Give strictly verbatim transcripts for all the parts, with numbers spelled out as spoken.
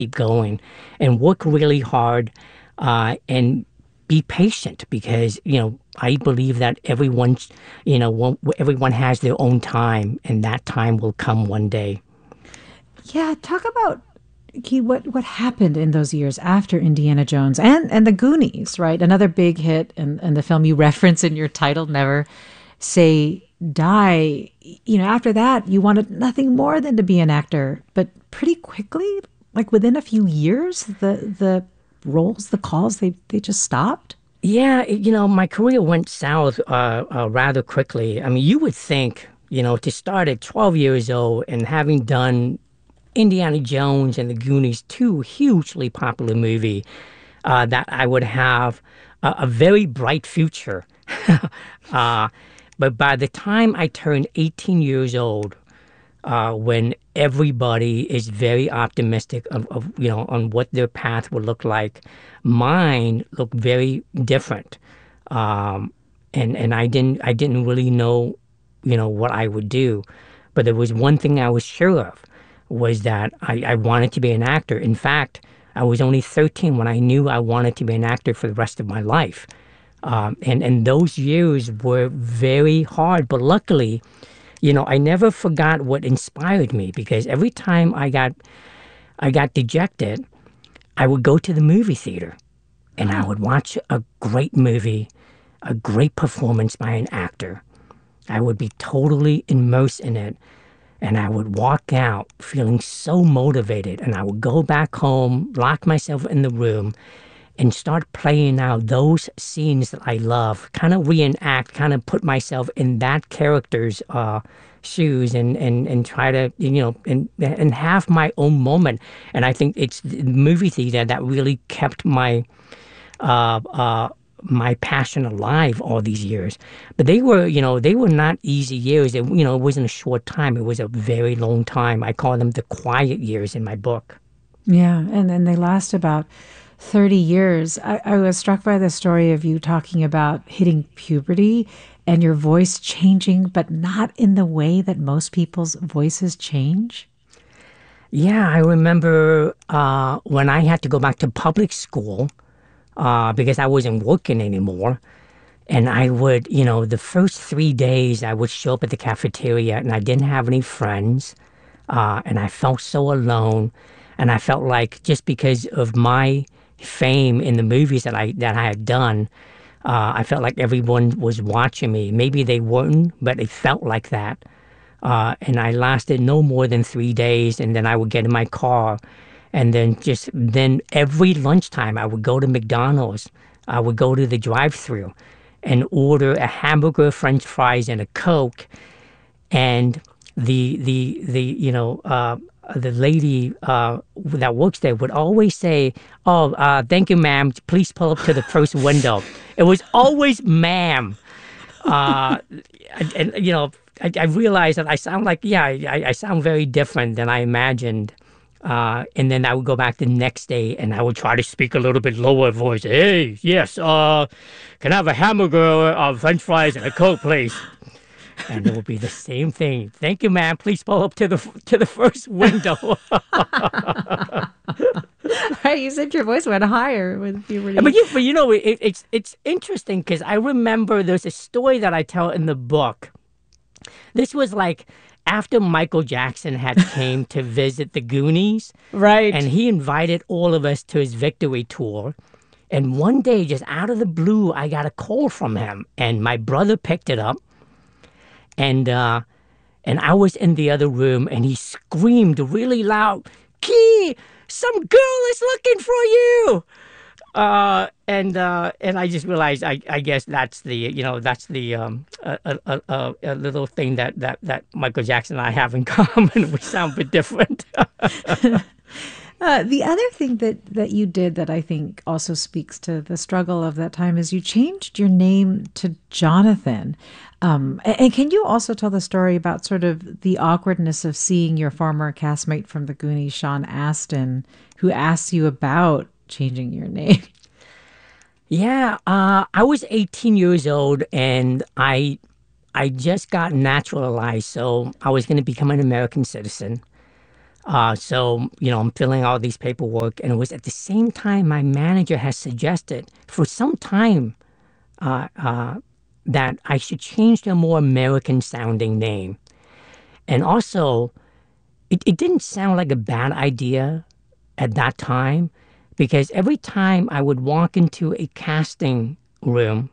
keep going and work really hard uh, and be patient because, you know, I believe that everyone's, you know, won't- everyone has their own time and that time will come one day. Yeah, talk about Key, what what happened in those years after Indiana Jones and and the Goonies, right? Another big hit, and and the film you reference in your title, Never Say Die. You know, after that, you wanted nothing more than to be an actor, but pretty quickly, like within a few years, the the roles, the calls, they they just stopped. Yeah, it- you know, my career went south uh, uh, rather quickly. I mean, you would think, you know, to start at twelve years old and having done Indiana Jones and the Goonies, two hugely popular movie, uh, that I would have a, a very bright future. uh, but by the time I turned eighteen years old, uh, when everybody is very optimistic of, of you know on what their path will look like, mine looked very different, um, and and I didn't I didn't really know you know what I would do, but there was one thing I was sure of was that I, I wanted to be an actor. In fact, I was only thirteen when I knew I wanted to be an actor for the rest of my life. Um, and and those years were very hard, but luckily, you know, I never forgot what inspired me because every time I got I got dejected, I would go to the movie theater and I Oh, would watch a great movie, a great performance by an actor. I would be totally immersed in it and I would walk out feeling so motivated and I would go back home, lock myself in the room and start playing out those scenes that I love, kind of reenact, kind of put myself in that character's uh, shoes and, and, and try to, you know, and, and have my own moment. And I think it's the movie theater that really kept my, uh, uh, my passion alive all these years. But they were, you know, they were not easy years. It, you know, it wasn't a short time. It was a very long time. I call them the quiet years in my book. yeah, and then they last about thirty years. I, I was struck by the story of you talking about hitting puberty and your voice changing, but not in the way that most people's voices change. Yeah, I remember uh, when I had to go back to public school uh, because I wasn't working anymore. And I would, you know, the first three days I would show up at the cafeteria and I didn't have any friends. Uh, and I felt so alone. And I felt like just because of my fame in the movies that I that I had done, uh, I felt like everyone was watching me. Maybe they weren't, but it felt like that. Uh, and I lasted no more than three days, and then I would get in my car, and then just then every lunchtime I would go to McDonald's. I would go to the drive-through and order a hamburger, French fries, and a Coke. And the the the you know uh, the lady uh, that works there would always say, "Oh, uh, thank you, ma'am. Please pull up to the first window." It was always "ma'am." uh, and, and you know, I, I realized that I sound like, yeah, I, I sound very different than I imagined. Uh, and then I would go back the next day and I would try to speak a little bit lower voice. Hey, yes, uh, can I have a hamburger, uh, French fries, and a Coke, please? And it would be the same thing. Thank you, ma'am. Please pull up to the to the first window. Right, you said your voice went higher with But puberty. you, but you know, it, it's it's interesting because I remember there's a story that I tell in the book. This was like after Michael Jackson had came to visit the Goonies, and Right. he invited all of us to his victory tour. And one day, just out of the blue, I got a call from him, and my brother picked it up, and uh, and I was in the other room, and he screamed really loud, "Key, some girl is looking for you!" Uh, and uh, and I just realized I, I guess that's the you know that's the um a, a, a, a little thing that, that, that Michael Jackson and I have in common. We sound a bit different. Uh, the other thing that that you did that I think also speaks to the struggle of that time is you changed your name to Jonathan. Um, a- and can you also tell the story about sort of the awkwardness of seeing your former castmate from the Goonies, Sean Astin, who asked you about changing your name? Yeah, uh, I was eighteen years old and I I just got naturalized, so I was going to become an American citizen. Uh, so, you know, I'm filling all these paperwork, and it was at the same time my manager has suggested for some time uh, uh, that I should change to a more American sounding name. And also, it, it didn't sound like a bad idea at that time because every time I would walk into a casting room,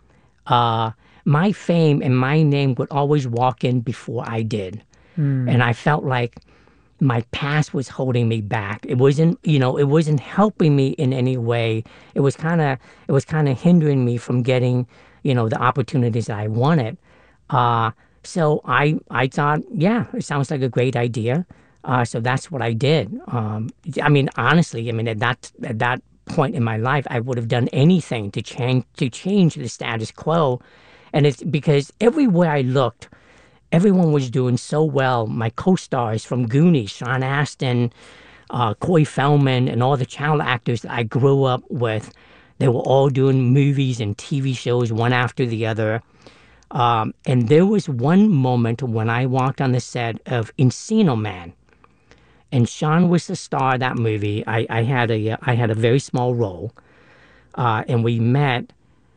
uh, my fame and my name would always walk in before I did. And I felt like my past was holding me back. It wasn't, you know, it wasn't helping me in any way. It was kind of, it was kind of hindering me from getting, you know, the opportunities that I wanted. Uh, so I, I thought, yeah, it sounds like a great idea. Uh, so that's what I did. Um, I mean, honestly, I mean, at that, at that point in my life, I would have done anything to change, to change the status quo. And it's because everywhere I looked, everyone was doing so well. My co-stars from Goonies, Sean Astin, uh, Corey Feldman, and all the child actors that I grew up with, they were all doing movies and T V shows one after the other. Um, and there was one moment when I walked on the set of Encino Man, and Sean was the star of that movie. I, I had a I had a very small role, uh, and we met.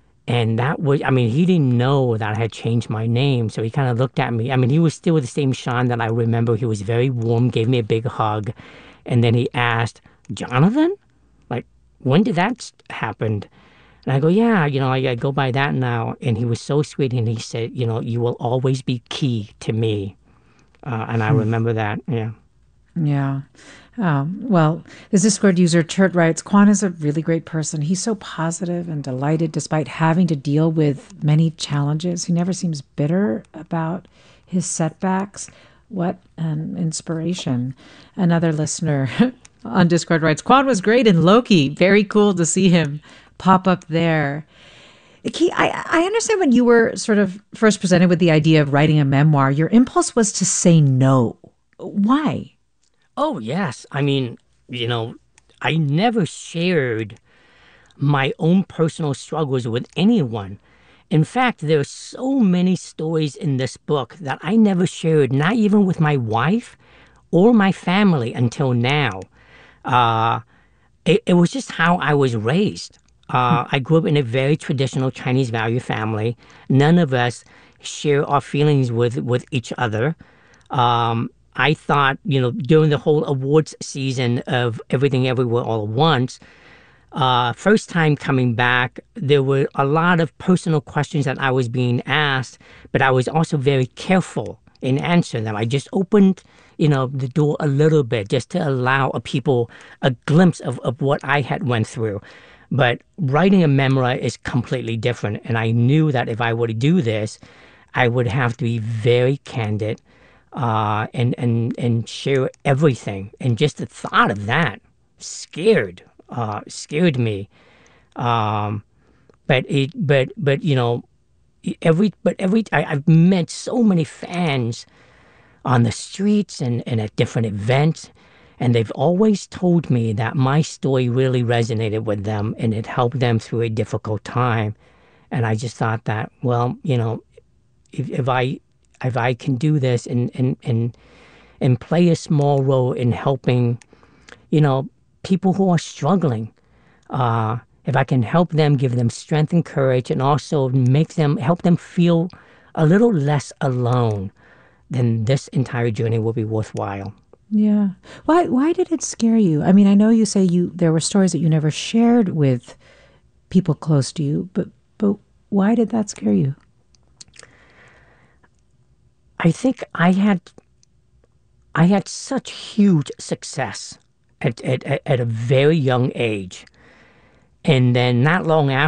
And that was, I mean, he didn't know that I had changed my name. So he kind of looked at me. I mean, he was still the same Sean that I remember. He was very warm, gave me a big hug. And then he asked, Jonathan? Like, when did that s- happen? And I go, yeah, you know, I, I go by that now. And he was so sweet. And he said, you know, you will always be key to me. Uh, and I remember that. Yeah. Yeah. Um, well, this Discord user Chert writes, Quan is a really great person. He's so positive and delighted despite having to deal with many challenges. He never seems bitter about his setbacks. What an inspiration. Another listener on Discord writes, Quan was great in Loki. Very cool to see him pop up there. Key, I, I understand when you were sort of first presented with the idea of writing a memoir, your impulse was to say no. Why? Oh, yes. I mean, you know, I never shared my own personal struggles with anyone. In fact, there are so many stories in this book that I never shared, not even with my wife or my family until now. Uh, it, it was just how I was raised. Uh, I grew up in a very traditional Chinese value family. None of us share our feelings with, with each other. Um, I thought, you know, during the whole awards season of Everything Everywhere All at Once, uh, first time coming back, there were a lot of personal questions that I was being asked, but I was also very careful in answering them. I just opened, you know, the door a little bit just to allow a people a glimpse of, of what I had went through. But writing a memoir is completely different, and I knew that if I were to do this, I would have to be very candid uh, and and and share everything. And just the thought of that scared uh, scared me. Um, but it but but you know every but every I, I've met so many fans on the streets and, and at different events, and they've always told me that my story really resonated with them and it helped them through a difficult time. And I just thought that, well, you know, if, if I if I can do this and and and and play a small role in helping, you know, people who are struggling, uh, if I can help them, give them strength and courage, and also make them help them feel a little less alone, then this entire journey will be worthwhile. Yeah. Why why did it scare you? I mean, I know you say you there were stories that you never shared with people close to you, but but why did that scare you? I think I had I had such huge success at, at, at at a very young age. And then not long